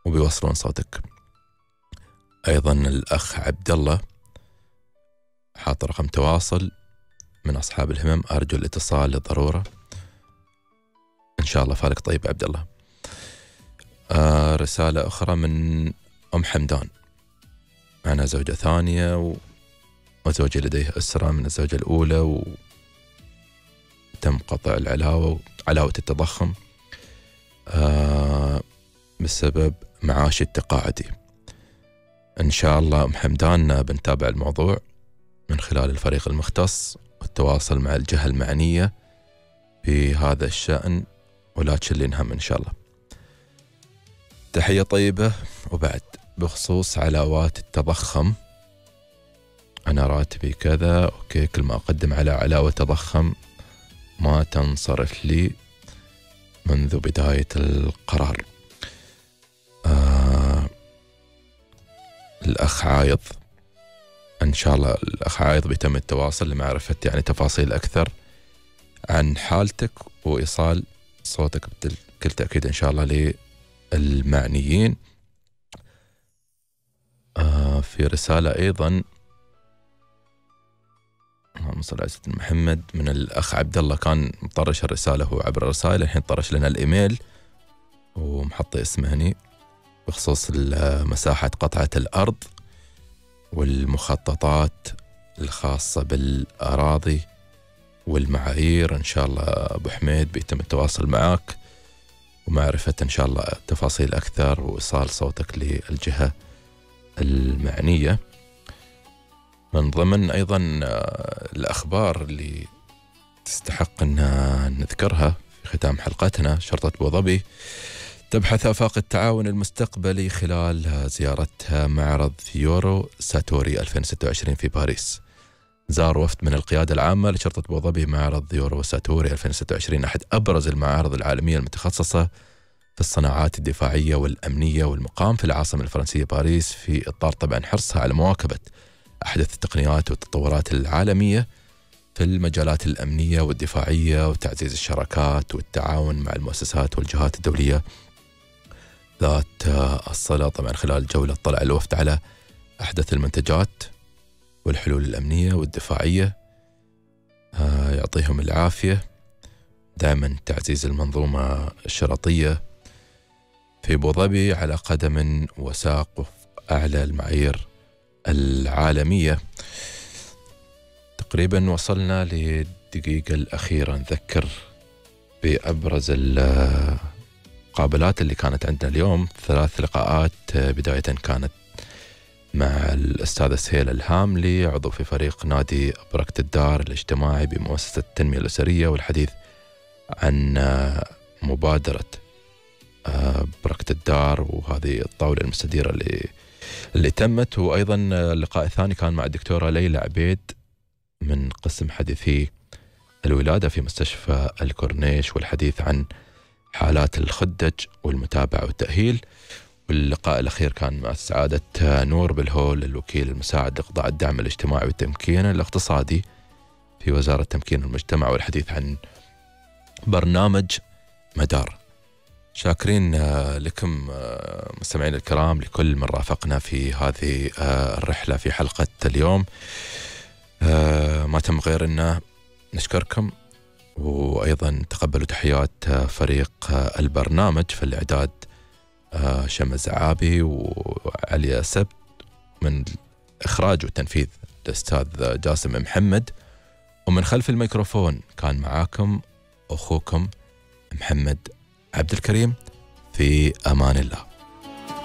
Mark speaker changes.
Speaker 1: وبيوصلون صوتك. أيضا الأخ عبد الله حاط رقم تواصل من أصحاب الهمم، أرجو الاتصال للضرورة. إن شاء الله فالك طيب عبد الله. رسالة أخرى من أم حمدان: أنا زوجة ثانية وزوجي لديه أسرة من الزوجة الأولى، وتم قطع العلاوة، علاوة التضخم بسبب معاشي التقاعدي. إن شاء الله أم حمدان بنتابع الموضوع من خلال الفريق المختص والتواصل مع الجهة المعنية في هذا الشأن، ولا تشلين هم إن شاء الله. تحية طيبة. وبعد بخصوص علاوات التضخم، أنا راتبي كذا، أوكي، كل ما أقدم على علاوة تضخم ما تنصرف لي منذ بداية القرار. الأخ عايض، إن شاء الله الأخ عايض بيتم التواصل لمعرفة يعني تفاصيل أكثر عن حالتك وإيصال صوتك بكل تأكيد إن شاء الله للمعنيين. في رسالة أيضا، اللهم صل على سيدنا محمد، من الأخ عبد الله، كان مطرش الرسالة هو عبر الرسائل، الحين طرش لنا الإيميل ومحط اسمه هني بخصوص مساحة قطعة الأرض والمخططات الخاصة بالأراضي والمعايير. إن شاء الله أبو حميد بيتم التواصل معك ومعرفة إن شاء الله تفاصيل أكثر وإيصال صوتك للجهة المعنية. من ضمن أيضا الأخبار اللي تستحق أن نذكرها في ختام حلقتنا، شرطة أبو ظبي تبحث آفاق التعاون المستقبلي خلال زيارتها معرض يورو ساتوري 2026 في باريس. زار وفد من القيادة العامة لشرطة أبو ظبي معرض يورو ساتوري 2026، أحد أبرز المعارض العالمية المتخصصة في الصناعات الدفاعية والأمنية، والمقام في العاصمة الفرنسية باريس، في إطار طبعا حرصها على مواكبة أحدث التقنيات والتطورات العالمية في المجالات الأمنية والدفاعية، وتعزيز الشراكات والتعاون مع المؤسسات والجهات الدولية ذات الصلة. طبعا خلال الجولة اطلع الوفد على أحدث المنتجات والحلول الأمنية والدفاعية. يعطيهم العافية، دائما تعزيز المنظومة الشرطية في أبو ظبي على قدم وساق وفق أعلى المعايير العالمية. تقريبا وصلنا للدقيقة الأخيرة، نذكر بأبرز القابلات اللي كانت عندنا اليوم. 3 لقاءات، بداية كانت مع الأستاذة سهيل الهاملي، عضو في فريق نادي بركة الدار الاجتماعي بمؤسسة التنمية الأسرية، والحديث عن مبادرة بركة الدار وهذه الطاولة المستديرة اللي تمت. وأيضا اللقاء الثاني كان مع الدكتورة ليلى عبيد من قسم حديثي الولادة في مستشفى الكورنيش، والحديث عن حالات الخدج والمتابعة والتأهيل. واللقاء الأخير كان مع سعادة نور بالهول، الوكيل المساعد لقضاء الدعم الاجتماعي والتمكين الاقتصادي في وزارة تمكين المجتمع، والحديث عن برنامج مدار. شاكرين لكم مستمعين الكرام، لكل من رافقنا في هذه الرحلة في حلقة اليوم. ما تم غير أن نشكركم، وأيضا تقبلوا تحيات فريق البرنامج في الإعداد، شمس عابي وعلي سبت، من إخراج وتنفيذ الأستاذ جاسم محمد، ومن خلف الميكروفون كان معاكم أخوكم محمد عبد الكريم. في أمان الله.